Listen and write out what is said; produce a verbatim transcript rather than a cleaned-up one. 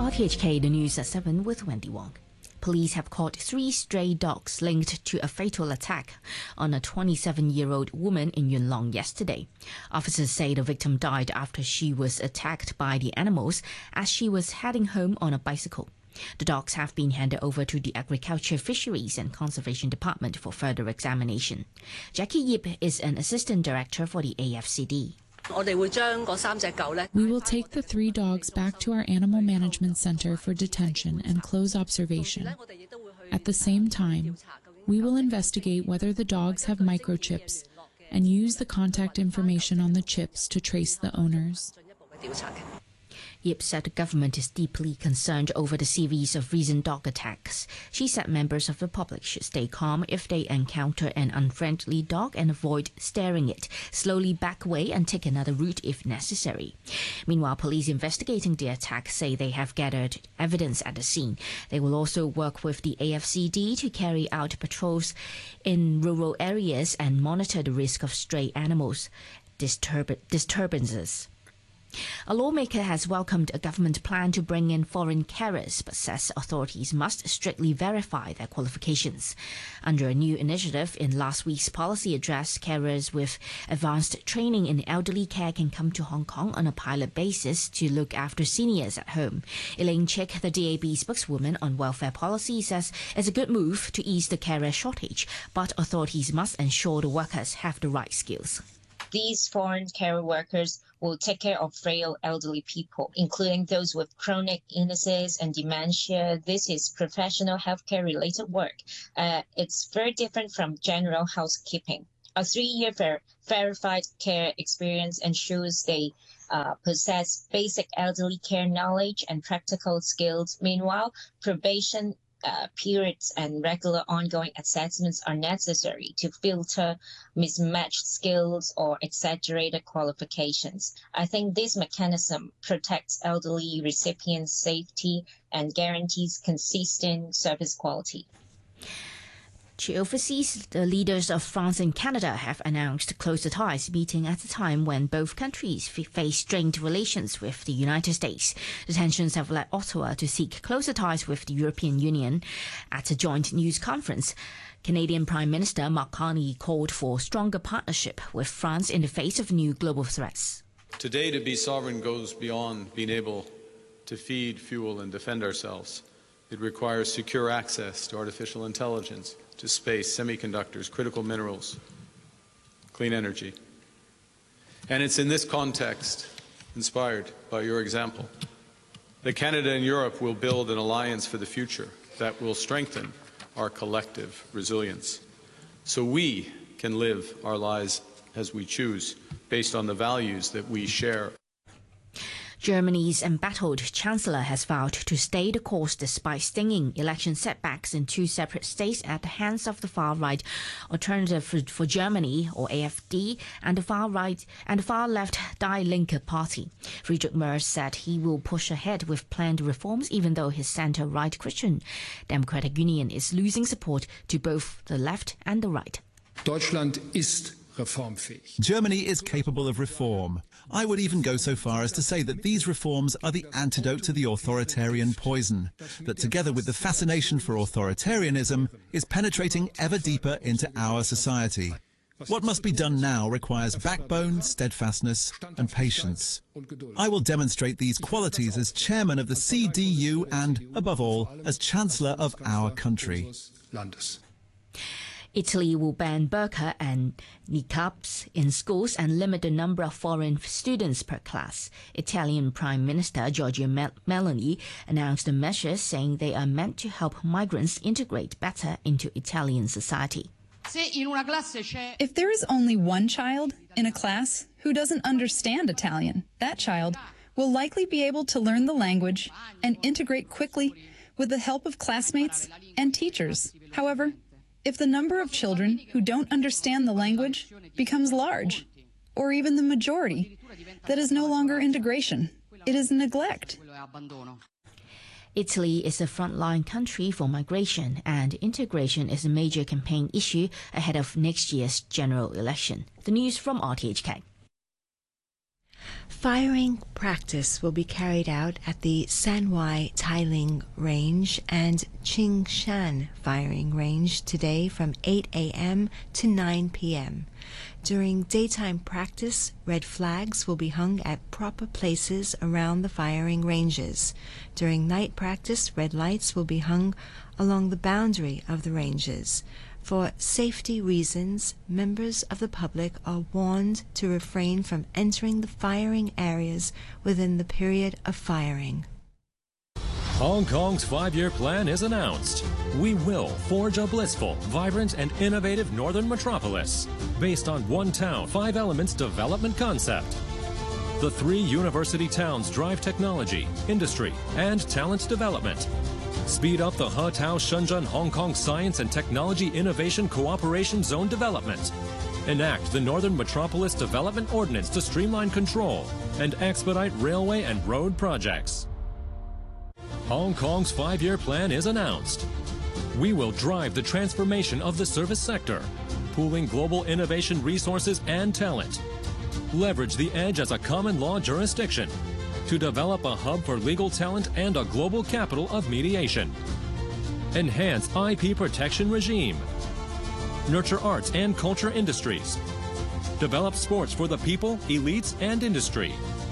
R T H K, the news at seven with Wendy Wong. Police have caught three stray dogs linked to a fatal attack on a twenty-seven-year-old woman in Yuen Long yesterday. Officers say the victim died after she was attacked by the animals as she was heading home on a bicycle. The dogs have been handed over to the Agriculture, Fisheries and Conservation Department for further examination. Jackie Yip is an assistant director for the A F C D. We will take the three dogs back to our Animal Management Center for detention and close observation. At the same time, we will investigate whether the dogs have microchips and use the contact information on the chips to trace the owners. Yip said the government is deeply concerned over the series of recent dog attacks. She said members of the public should stay calm if they encounter an unfriendly dog and avoid staring it, slowly back away and take another route if necessary. Meanwhile, police investigating the attack say they have gathered evidence at the scene. They will also work with the A F C D to carry out patrols in rural areas and monitor the risk of stray animals disturb- disturbances. A lawmaker has welcomed a government plan to bring in foreign carers, but says authorities must strictly verify their qualifications. Under a new initiative in last week's policy address, carers with advanced training in elderly care can come to Hong Kong on a pilot basis to look after seniors at home. Elaine Chick, the D A B spokeswoman on welfare policy, says it's a good move to ease the carer shortage, but authorities must ensure the workers have the right skills. These foreign care workers will take care of frail elderly people, including those with chronic illnesses and dementia. This is professional healthcare related work. Uh, it's very different from general housekeeping. A three-year ver- verified care experience ensures they uh, possess basic elderly care knowledge and practical skills. Meanwhile, probation Uh, periods and regular ongoing assessments are necessary to filter mismatched skills or exaggerated qualifications. I think this mechanism protects elderly recipients' safety and guarantees consistent service quality. Overseas, the leaders of France and Canada have announced closer ties, meeting at a time when both countries f- face strained relations with the United States. The tensions have led Ottawa to seek closer ties with the European Union. At a joint news conference, Canadian Prime Minister Mark Carney called for stronger partnership with France in the face of new global threats. Today, to be sovereign goes beyond being able to feed, fuel, and defend ourselves. It requires secure access to artificial intelligence, to space, semiconductors, critical minerals, clean energy. And it's in this context, inspired by your example, that Canada and Europe will build an alliance for the future that will strengthen our collective resilience, so we can live our lives as we choose, based on the values that we share. Germany's embattled chancellor has vowed to stay the course despite stinging election setbacks in two separate states at the hands of the far-right Alternative for, for Germany, or A F D, and the far-right and the far-left Die Linke party. Friedrich Merz said he will push ahead with planned reforms, even though his centre-right Christian Democratic Union is losing support to both the left and the right. Deutschland ist reformfähig. Germany is capable of reform. I would even go so far as to say that these reforms are the antidote to the authoritarian poison, that together with the fascination for authoritarianism is penetrating ever deeper into our society. What must be done now requires backbone, steadfastness and patience. I will demonstrate these qualities as chairman of the C D U and, above all, as chancellor of our country. Italy will ban burqa and niqabs in schools and limit the number of foreign students per class. Italian Prime Minister Giorgia Mel- Meloni announced the measures, saying they are meant to help migrants integrate better into Italian society. If there is only one child in a class who doesn't understand Italian, that child will likely be able to learn the language and integrate quickly with the help of classmates and teachers. However, if the number of children who don't understand the language becomes large, or even the majority, that is no longer integration. It is neglect. Italy is a frontline country for migration, and integration is a major campaign issue ahead of next year's general election. The news from R T H K. Firing practice will be carried out at the Sanwai Tailing Range and Qingshan Firing Range today from eight a m to nine p m During daytime practice, red flags will be hung at proper places around the firing ranges. During night practice, red lights will be hung along the boundary of the ranges. For safety reasons, members of the public are warned to refrain from entering the firing areas within the period of firing. Hong Kong's five-year plan is announced. We will forge a blissful, vibrant, and innovative northern metropolis based on one town, five elements development concept. The three university towns drive technology, industry, and talent development. Speed up the He-Tao Shenzhen Hong Kong Science and Technology Innovation Cooperation Zone development. Enact the Northern Metropolis Development Ordinance to streamline control and expedite railway and road projects. Hong Kong's five-year plan is announced. We will drive the transformation of the service sector, pooling global innovation resources and talent. Leverage the edge as a common law jurisdiction to develop a hub for legal talent and a global capital of mediation. Enhance I P protection regime. Nurture arts and culture industries. Develop sports for the people, elites, and industry.